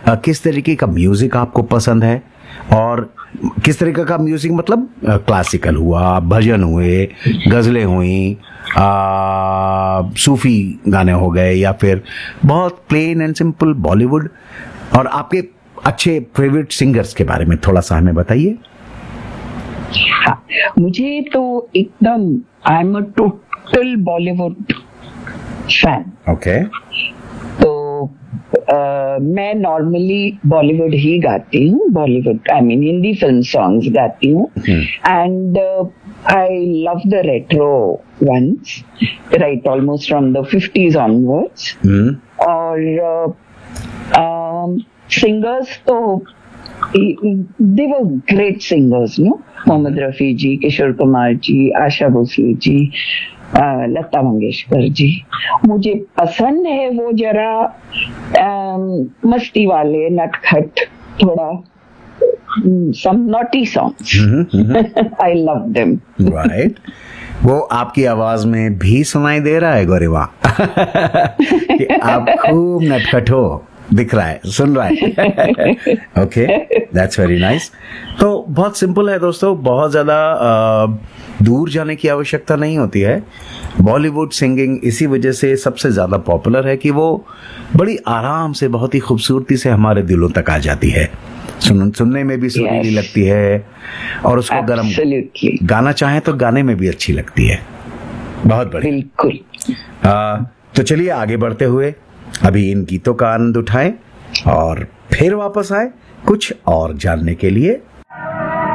किस तरीके का म्यूजिक आपको पसंद है, और किस तरीके का म्यूजिक, मतलब क्लासिकल हुआ, भजन हुए, गजलें हुई, सूफी गाने हो गए, या फिर बहुत प्लेन एंड सिंपल बॉलीवुड? और आपके अच्छे फेवरेट सिंगर्स के बारे में थोड़ा सा हमें बताइए। हाँ, मुझे तो एकदम, I am a total Bollywood fan. Okay. तो मैं नॉर्मली बॉलीवुड ही गाती हूँ, Bollywood I mean Hindi film songs गाती हूँ। And I love the retro once, right, almost from the 50s onwards. और सिंगर्स तो they were great singers, no? Mohammad Rafi ji, Kishore Kumar ji, Asha Bhosle ji, Lata Mangeshkar ji. मुझे पसंद है वो जरा मस्ती वाले, नटखट, थोड़ा some naughty songs. I love them. Right. वो आपकी आवाज में भी सुनाई दे रहा है गौरीवा कि आप खूब नटखट हो, दिख रहा है, सुन रहा है। Okay, that's very nice. तो बहुत सिंपल है दोस्तों, बहुत ज्यादा दूर जाने की आवश्यकता नहीं होती है। बॉलीवुड सिंगिंग इसी वजह से सबसे ज्यादा पॉपुलर है कि वो बड़ी आराम से, बहुत ही खूबसूरती से हमारे दिलों तक आ जाती है। सुनने में भी सुरीली लगती है, और उसको अगर हम गाना चाहें तो गाने में भी अच्छी लगती है। बहुत बढ़िया, बिल्कुल। तो चलिए आगे बढ़ते हुए अभी इन गीतों का आनंद उठाएं और फिर वापस आए कुछ और जानने के लिए।